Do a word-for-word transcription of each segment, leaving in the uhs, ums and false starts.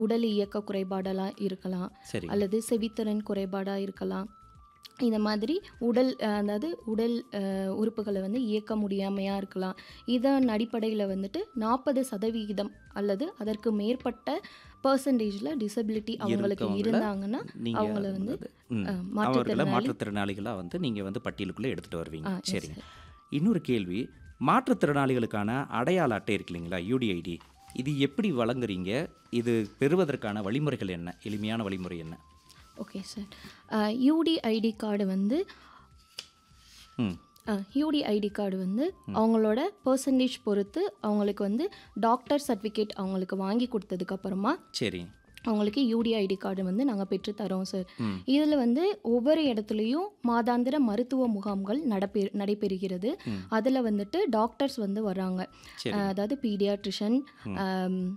உடல் இயக்க குறைபாடெல்லாம் இருக்கலாம், சரி. அல்லது செவித்திறன் குறைபாடாக இருக்கலாம். இந்த மாதிரி உடல் அஹ், அதாவது உடல் அஹ், உறுப்புகளை வந்து இயக்க முடியாமையாக இருக்கலாம். இதன் அடிப்படையில் வந்துட்டு நாற்பது சதவிகிதம் அல்லது அதற்கு மேற்பட்ட பர்சன்டேஜில் டிசபிலிட்டி அவங்களுக்கு இருக்கவங்கள இருந்தாங்கன்னா நீங்க அவங்கள வந்து வந்து ம், அஹ், அவர்களை மாற்றுத்திறனாளி. மாற்றுத்திறனாளிகளா வந்து நீங்க வந்து பட்டியலுக்குள்ள எடுத்துட்டு வருவீங்க. ஆ எஸ் சரிங்க. சார். இன்னொரு கேள்வி, மாற்றுத்திறனாளிகளுக்கான அடையாள அட்டை இருக்கு இல்லைங்களா, யூடிஐடி, இது எப்படி வழங்குறீங்க? இது பெறுவதற்கான வழிமுறைகள் என்ன? எளிமையான வழிமுறை என்ன? Okay sir. யூடிஐடி கார்டு வந்து ம் யூடிஐடி கார்டு வந்து அவங்களோட பர்சன்டேஜ் பொறுத்து அவங்களுக்கு வந்து டாக்டர் சர்டிஃபிகேட் அவங்களுக்கு வாங்கி கொடுத்ததுக்கப்புறமா சரி. அவங்களுக்கு யூடிஐடி கார்டு வந்து நாங்கள் பெற்றுத்தரோம் சார். ம் இதில் வந்து ஒவ்வொரு இடத்துலையும் மாதாந்திர மருத்துவ முகாம்கள் நடப்பெ நடைபெறுகிறது. ம் அதில் வந்துட்டு டாக்டர்ஸ் வந்து வர்றாங்க. சரி. அஹ், அதாவது பீடியாட்ரிஷன், ம்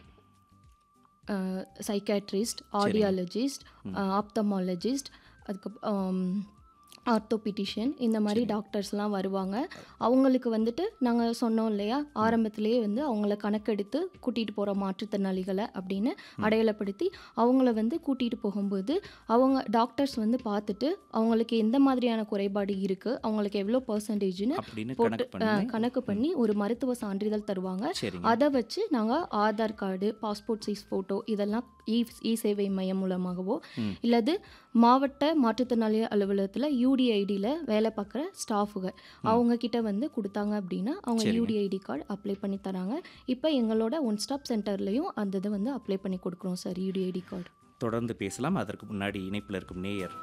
சைக்காட்ரிஸ்ட், சரிங்க. ஆடியாலஜிஸ்ட், ம் ஆப்தமாலஜிஸ்ட், அதுக்கப்புறம் ஆர்த்தோபிட்டிஷியன், இந்த மாதிரி சரி. டாக்டர்ஸ்லாம் வருவாங்க. அவங்களுக்கு வந்துட்டு நாங்கள் சொன்னோம் இல்லையா, ம் ஆரம்பத்திலேயே வந்து அவங்கள கணக்கெடுத்து கூட்டிகிட்டு போகிற மாற்றுத்திறனாளிகளை அப்படின்னு ம் அடையாளப்படுத்தி அவங்கள வந்து கூட்டிகிட்டு போகும்போது அவங்க டாக்டர்ஸ் வந்து பார்த்துட்டு அவங்களுக்கு எந்த மாதிரியான குறைபாடு இருக்குது, அவங்களுக்கு எவ்வளோ பர்சன்டேஜ்னு அப்படின்னு போட்டு கணக்கு பண்ணி அஹ், கணக்கு ம் பண்ணி ஒரு மருத்துவ சான்றிதழ் தருவாங்க. சரிங்க. அதை வச்சு நாங்கள் Aadhaar card, passport size photo இதெல்லாம் இ இ சேவை மையம் மூலமாகவோ ம் இல்லது மாவட்ட மாற்றுத்திறனாளி அலுவலகத்தில் யூடிஐடியில் வேலை பார்க்குற ஸ்டாஃபுங்க ம் அவங்க கிட்ட வந்து கொடுத்தாங்க அப்படின்னா அவங்க சரிங்க. யூடிஐடி கார்டு அப்ளை பண்ணி தராங்க. இப்போ எங்களோட ஒன் ஸ்டாப் சென்டர்லேயும் அந்த இதை வந்து அப்ளை பண்ணி கொடுக்குறோம் சார், யூடிஐடி கார்டு. தொடர்ந்து பேசலாம். அதற்கு முன்னாடி இணைப்பில் இருக்கும் நேயர்.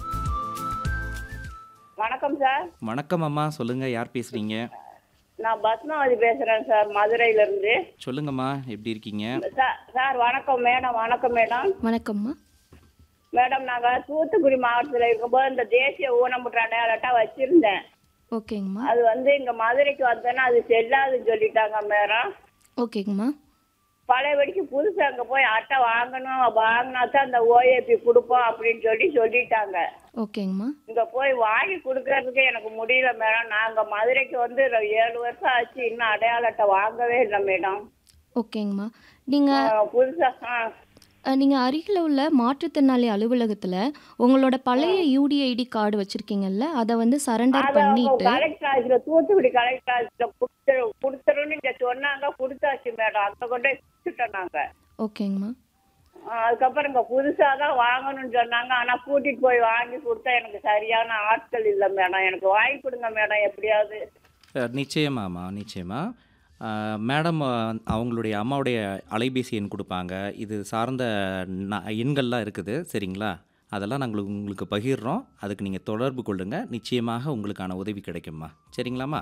வணக்கம் சார். வணக்கம் அம்மா, சொல்லுங்க, யார் பேசுறீங்க? நான் பத்மாவதி பேசுறேன் சார், மதுரையில இருந்து. சொல்லுங்கம்மா, எப்படி இருக்கீங்க? சார் சார் வணக்கம் மேடம். வணக்கம் மேடம். வணக்கம்மா. மேடம் நாங்கள் தூத்துக்குடி மாவட்டத்தில் இருக்கும்போது இந்த தேசிய ஊனமுற்ற அடையாள அட்டை வச்சிருந்தேன். ஓகேங்கம்மா. அது வந்து இங்க மதுரைக்கு வந்தேன்னா அது செல்லாதுன்னு சொல்லிட்டாங்க மேடம். ஓகேங்கம்மா. பழையபடிக்கு புதுசு அங்கே போய் அட்டை வாங்கணும், வாங்கினா தான் அந்த ஓஏபி கொடுப்போம் அப்படின்னு சொல்லி சொல்லிட்டாங்க. ஓகேங்கம்மா. இங்க போய் வாங்கி கொடுக்கறதுக்கு எனக்கு முடியல மேடம். நாங்க மதுரைக்கு வந்து ஒரு ஏழு வருஷம் ஆச்சு, இன்னும் அடையாள அட்டை வாங்கவே இல்லை மேடம். ஓகேங்கம்மா. நீங்கள் ஆ, புதுசா ஆ நீங்கள் அருகில் உள்ள மாற்றுத்திறனாளி அலுவலகத்தில் உங்களோட ஆ. பழைய யூடிஐடி கார்டு வச்சுருக்கீங்கல்ல, அதை வந்து சரண்டர் அத அவங்க பண்ணிட்டு. கலெக்டர் ஆஃபீஸ்ல தூத்துக்குடி கலெக்டர் ஆஃபீஸ்ல கொடுத்து கொடுத்துருன்னு இங்க சொன்னாங்க. கொடுத்தாச்சு மேடம். அங்க கொண்டு போய் கொடுத்துட்டோம் நாங்க. ஓகேங்கம்மா. ஆ, அதுக்கப்புறம் இங்க புதுசா தான் வாங்கணும்னு சொன்னாங்க. ஆனா கூட்டிட்டு போய் வாங்கி கொடுத்தா எனக்கு சரியான ஆட்கள் இல்லை மேடம். எனக்கு வாங்கி கொடுங்க மேடம் எப்படியாவது. அஹ், நிச்சயமாம்மா, நிச்சயமா. அஹ், மேடம், அஹ், அவங்களுடைய அம்மாவுடைய அலைபேசி எண் கொடுப்பாங்க. இது சார்ந்த ந- எண்கள்லாம் இருக்குது, சரிங்களா? அதெல்லாம் நாங்கள் உங்களுக்கு பகிர்றோம். அதுக்கு நீங்கள் தொடர்பு கொள்ளுங்க. நிச்சயமாக உங்களுக்கான உதவி கிடைக்கும்மா. சரிங்களாம்மா?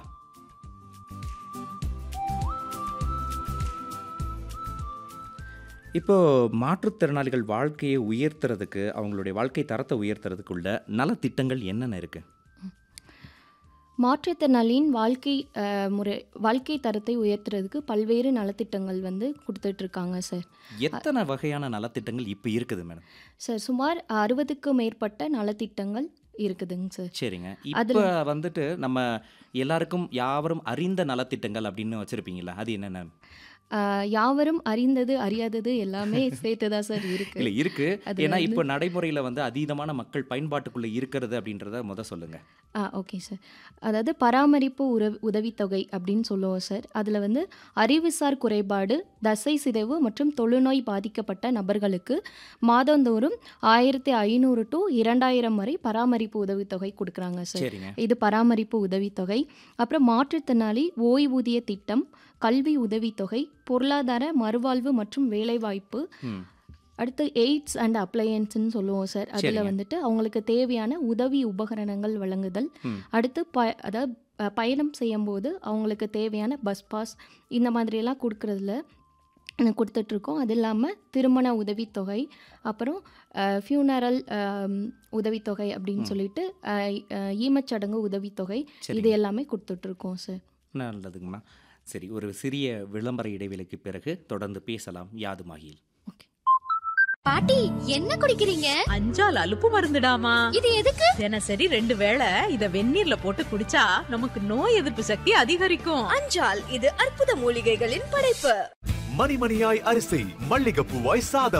இப்போ மாற்றுத்திறனாளிகள் வாழ்க்கையை உயர்த்துறதுக்கு, அவங்களுடைய வாழ்க்கை தரத்தை உயர்த்துறதுக்குள்ள நலத்திட்டங்கள் என்னென்ன இருக்கு? மாற்றுத்திறனாளியின் வாழ்க்கை அஹ், முறை வாழ்க்கை தரத்தை உயர்த்துறதுக்கு பல்வேறு நலத்திட்டங்கள் வந்து கொடுத்துட்ருக்காங்க சார். எத்தனை வகையான நலத்திட்டங்கள் இப்போ இருக்குது மேடம்? சார் சுமார் அறுபதுக்கு மேற்பட்ட நலத்திட்டங்கள் இருக்குதுங்க சார். சரிங்க. அதில் இப்போ வந்துட்டு நம்ம எல்லாருக்கும் யாவரும் அறிந்த நலத்திட்டங்கள் அப்படின்னு வச்சுருப்பீங்களா, அது என்னென்ன? யாவரும் அறிந்தது அறியாதது எல்லாமே சேர்த்து தான் சார் இருக்கு. இல்லை இருக்கு. அதில் ஏன்னா வந்து இப்போ நடைமுறையில் வந்து அதீதமான மக்கள் பயன்பாட்டுக்குள்ளே இருக்கிறது அப்படின்றத முத சொல்லுங்க. ஆ ஓகே சார். அதாவது பராமரிப்பு உற உதவித்தொகை அப்படின்னு சொல்லுவோம் சார். அதில் வந்து அறிவுசார் குறைபாடு, தசை சிதைவு மற்றும் தொழுநோய் பாதிக்கப்பட்ட நபர்களுக்கு மாதந்தோறும் ஆயிரத்தி ஐநூறு டு இரண்டாயிரம் வரை பராமரிப்பு உதவித்தொகை கொடுக்குறாங்க சார். சரிங்க. இது பராமரிப்பு உதவித்தொகை. அப்புறம் மாற்றுத்திறனாளி ஓய்வூதிய திட்டம், கல்வி உதவித்தொகை, பொருளாதார மறுவாழ்வு மற்றும் வேலைவாய்ப்பு. ம் அடுத்து எய்ட்ஸ் அண்ட் அப்ளையன்ஸ்ன்னு சொல்லுவோம் சார். அதில் சரிங்க. வந்துட்டு அவங்களுக்கு தேவையான உதவி உபகரணங்கள் வழங்குதல். ம் அடுத்து ப அதாவது அஹ், பயணம் செய்யும்போது அவங்களுக்கு தேவையான பஸ் பாஸ் இந்த மாதிரியெல்லாம் கொடுக்குறதுல கொடுத்துட்ருக்கோம். அது இல்லாமல் திருமண உதவித்தொகை, அப்புறம் ஃபியூனரல் உதவித்தொகை அப்படின்னு ம் சொல்லிட்டு அஹ், அஹ், ஈமச்சடங்கு உதவித்தொகை இது சரிங்க. எல்லாமே கொடுத்துட்ருக்கோம் சார். நல்லதுங்கம்மா. சரி, ஒரு சிறிய விளம்பர இடைவேளைக்கு பிறகு தொடர்ந்து பேசலாம் யாதுமாகியில். ஓகே. பாட்டி என்ன குடிக்கிறீங்க? அஞ்சால் அலுப்பு மருந்துடாமா. இது எதுக்கு? தினசரி ரெண்டு வேளை இத வெந்நீர்ல போட்டு குடிச்சா நமக்கு நோய் எதிர்ப்பு சக்தி அதிகரிக்கும். அஞ்சால் இது அற்புத மூலிகைகளின் படைப்பு. மணிமணியாய் அரிசி, மல்லிகைப்பூவாய் சாதம்.